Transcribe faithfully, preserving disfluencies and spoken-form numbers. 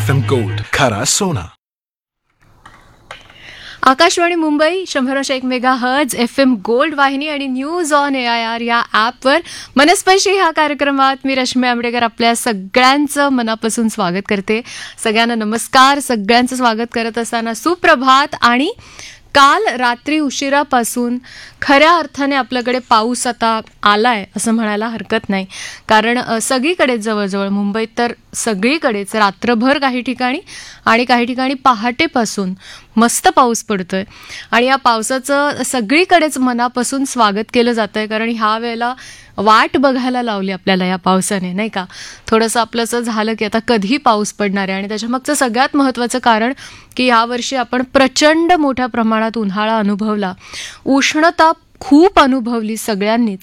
F M gold, खरा सोना. आकाशवाणी मुंबई शंभर एक mega hertz F M gold वाहिनी आणि news on A I R या ॲपवर मनस्पर्शी ह्या कार्यक्रमात मी रश्मी आंबेडकर आपल्या सगळ्यांचं मनापासून स्वागत करते. सगळ्यांना नमस्कार. सगळ्यांचं स्वागत करत असताना सुप्रभात. आणि काल रात्री उशिरापासून खऱ्या अर्थाने आपल्याकडे पाऊस आता आलाय असं म्हणायला हरकत नाही, कारण सगळीकडेच जवळजवळ मुंबईत तर सगळीकडेच रात्रभर काही ठिकाणी आणि काही ठिकाणी पहाटेपासून मस्त पाऊस पडतोय. आणि या पावसाचं सगळीकडेच मनापासून स्वागत केलं जात आहे, कारण ह्या वेळेला वाट बघायला लावली आपल्याला या पावसाने, नाही का. थोडंसं आपलं असं झालं की आता कधी पाऊस पडणार आहे. आणि त्याच्यामागचं सगळ्यात महत्त्वाचं कारण की यावर्षी आपण प्रचंड मोठ्या प्रमाणात उन्हाळा अनुभवला, उष्णता खूप अनुभवली सगळ्यांनीच.